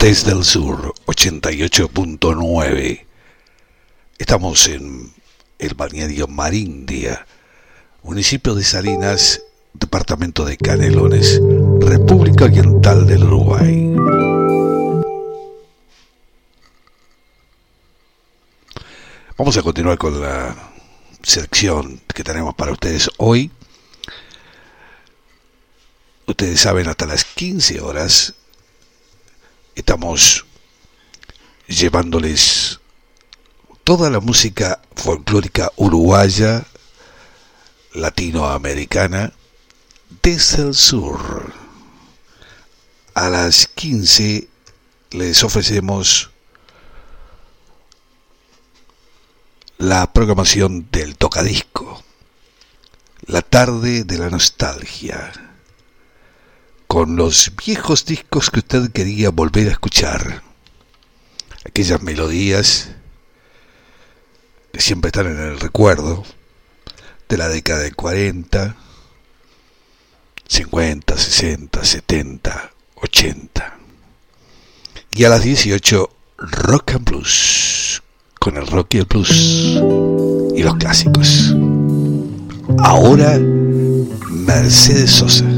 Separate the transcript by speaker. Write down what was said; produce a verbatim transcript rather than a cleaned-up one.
Speaker 1: Desde el Sur, ochenta y ocho punto nueve. Estamos en el balneario Marindia, municipio de Salinas, departamento de Canelones, República Oriental del Uruguay. Vamos a continuar con la selección que tenemos para ustedes hoy. Ustedes saben, hasta las quince horas estamos llevándoles toda la música folclórica uruguaya, latinoamericana, desde el sur. A las quince les ofrecemos la programación del tocadisco, la tarde de la nostalgia, con los viejos discos que usted quería volver a escuchar, aquellas melodías que siempre están en el recuerdo de la década de cuarenta, cincuenta, sesenta, setenta, ochenta. Y a las dieciocho, Rock and Blues, con el rock y el blues y los clásicos. Ahora, Mercedes Sosa.